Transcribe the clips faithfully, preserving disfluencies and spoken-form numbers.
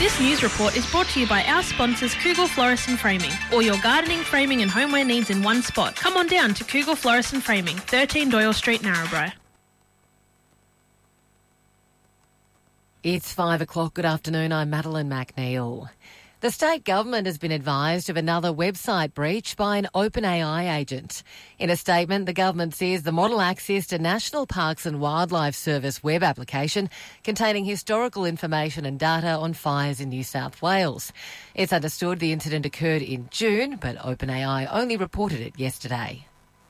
This news report is brought to you by our sponsors Kugel Florist and Framing. All your gardening, framing and homeware needs in one spot. Come on down to Kugel Florist and Framing, thirteen Doyle Street, Narrabri. It's five o'clock. Good afternoon. I'm Madeline McNeil. The state government has been advised of another website breach by an OpenAI agent. In a statement, the government says the model accessed a National Parks and Wildlife Service web application containing historical information and data on fires in New South Wales. It's understood the incident occurred in June, but OpenAI only reported it yesterday.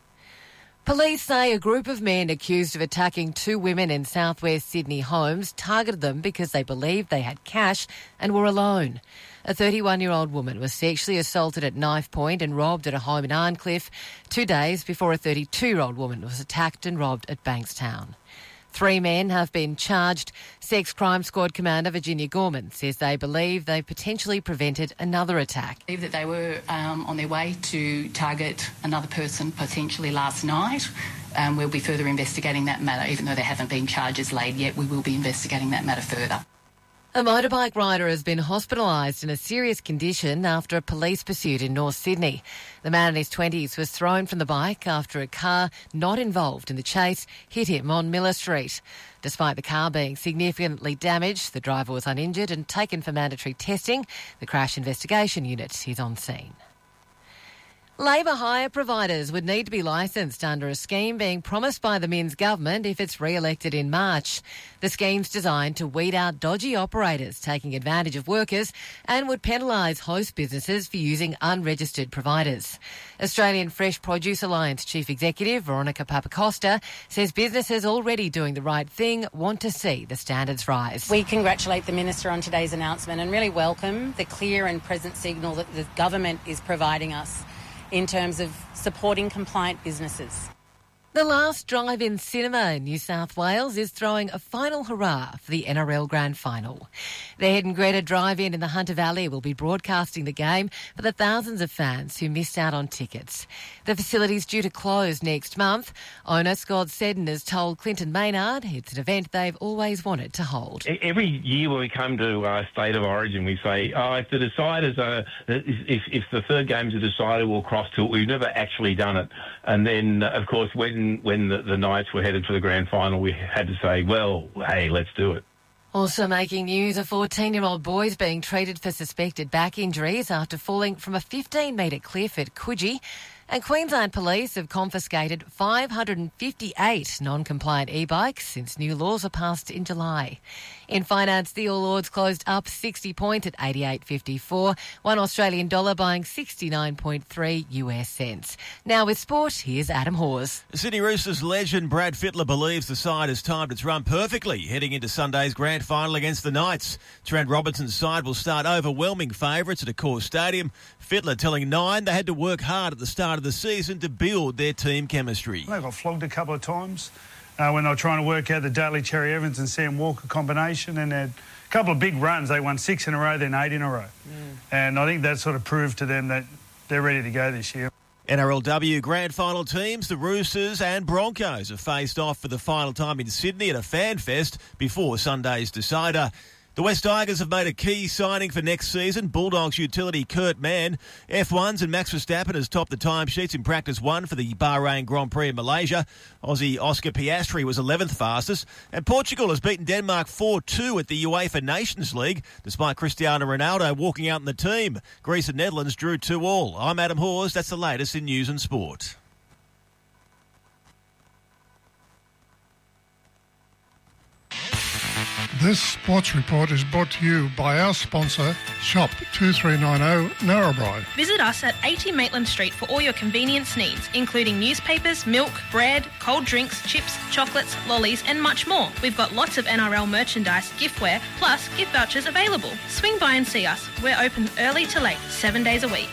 Police say a group of men accused of attacking two women in southwest Sydney homes targeted them because they believed they had cash and were alone. A thirty-one-year-old woman was sexually assaulted at knife point and robbed at a home in Arncliffe two days before a thirty-two-year-old woman was attacked and robbed at Bankstown. Three men have been charged. Sex Crime Squad Commander Virginia Gorman says they believe they potentially prevented another attack. I believe that they were um, on their way to target another person potentially last night. Um, we'll be further investigating that matter. Even though there haven't been charges laid yet, we will be investigating that matter further. A motorbike rider has been hospitalised in a serious condition after a police pursuit in North Sydney. The man in his twenties was thrown from the bike after a car not involved in the chase hit him on Miller Street. Despite the car being significantly damaged, the driver was uninjured and taken for mandatory testing. The Crash Investigation Unit is on scene. Labour hire providers would need to be licensed under a scheme being promised by the Minns government if it's re-elected in March. The scheme's designed to weed out dodgy operators taking advantage of workers and would penalise host businesses for using unregistered providers. Australian Fresh Produce Alliance Chief Executive Veronica Papacosta says businesses already doing the right thing want to see the standards rise. We congratulate the Minister on today's announcement and really welcome the clear and present signal that the government is providing us in terms of supporting compliant businesses. The last drive-in cinema in New South Wales is throwing a final hurrah for the N R L Grand Final. The Head and Greta Drive-In in the Hunter Valley will be broadcasting the game for the thousands of fans who missed out on tickets. The facility is due to close next month. Owner Scott Seddon has told Clinton Maynard it's an event they've always wanted to hold. Every year when we come to uh, State of Origin, we say, oh, if the deciders are, if, if the third game's a decider, we'll cross to it. We've never actually done it. And then, uh, of course, when when the, the Knights were headed for the grand final, we had to say, well, hey, let's do it. Also making news, a fourteen-year-old boy is being treated for suspected back injuries after falling from a fifteen-metre cliff at Coogee. And Queensland Police have confiscated five hundred fifty-eight non-compliant e-bikes since new laws are passed in July. In finance, the All Ords closed up sixty points at eighty-eight fifty-four, one Australian dollar buying sixty-nine point three U S cents. Now with sport, here's Adam Hawes. Sydney Roosters legend Brad Fittler believes the side has timed its run perfectly heading into Sunday's grand final against the Knights. Trent Robinson's side will start overwhelming favourites at Accor Stadium. Fittler telling Nine they had to work hard at the start of the season to build their team chemistry. They got flogged a couple of times uh, when they were trying to work out the Daly Cherry Evans and Sam Walker combination, and they had a couple of big runs. They won six in a row, then eight in a row. Mm. And I think that sort of proved to them that they're ready to go this year. N R L W grand final teams, the Roosters and Broncos, have faced off for the final time in Sydney at a fan fest before Sunday's decider. The West Tigers have made a key signing for next season. Bulldogs utility Kurt Mann. F one's and Max Verstappen has topped the timesheets in practice one for the Bahrain Grand Prix in Malaysia. Aussie Oscar Piastri was eleventh fastest. And Portugal has beaten Denmark four two at the UEFA Nations League, despite Cristiano Ronaldo walking out in the team. Greece and Netherlands drew two all. I'm Adam Hawes. That's the latest in news and sport. This sports report is brought to you by our sponsor, Shop two three nine zero Narrabri. Visit us at eighty Maitland Street for all your convenience needs, including newspapers, milk, bread, cold drinks, chips, chocolates, lollies and much more. We've got lots of N R L merchandise, giftware, plus gift vouchers available. Swing by and see us. We're open early to late, seven days a week.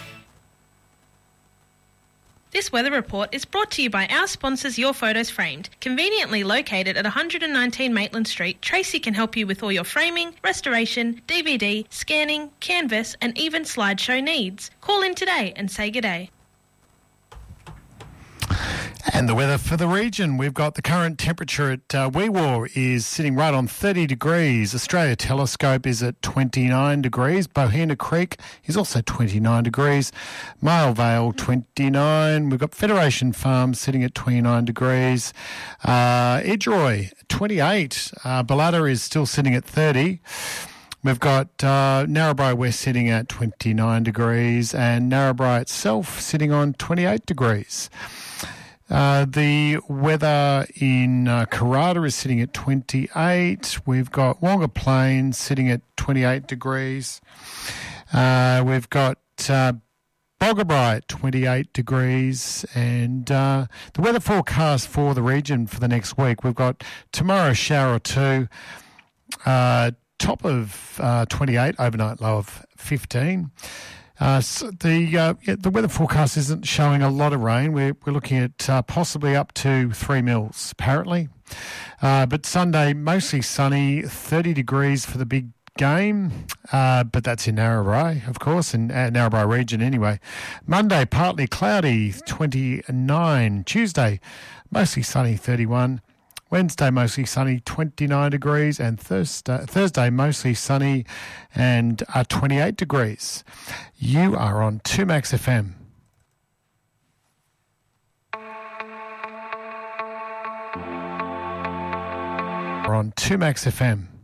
This weather report is brought to you by our sponsors Your Photos Framed. Conveniently located at one hundred nineteen Maitland Street, Tracy can help you with all your framing, restoration, D V D, scanning, canvas and even slideshow needs. Call in today and say good day. And the weather for the region, we've got the current temperature at uh, Wee Waa is sitting right on thirty degrees. Australia Telescope is at twenty-nine degrees. Bohena Creek is also twenty-nine degrees. Mile Vale, twenty-nine. We've got Federation Farm sitting at twenty-nine degrees. Uh, Edgeroy, twenty-eight. Uh, Ballada is still sitting at thirty. We've got uh, Narrabri West sitting at twenty-nine degrees and Narrabri itself sitting on twenty-eight degrees. Uh, the weather in uh, Karrata is sitting at twenty-eight. We've got Wonga Plains sitting at twenty-eight degrees. Uh, we've got uh, Boggabri at twenty-eight degrees. And uh, the weather forecast for the region for the next week, we've got tomorrow shower or two, uh, top of uh, twenty-eight, overnight low of fifteen. Uh, so the uh, yeah, the weather forecast isn't showing a lot of rain. We're we're looking at uh, possibly up to three mils apparently. Uh, but Sunday mostly sunny, thirty degrees for the big game. Uh, but that's in Narrabri, of course, in uh, Narrabri region anyway. Monday partly cloudy, twenty-nine. Tuesday mostly sunny, thirty-one. Wednesday, mostly sunny, twenty-nine degrees, and Thursday, Thursday mostly sunny and uh, twenty-eight degrees. You are on two Max F M. We're on two Max F M.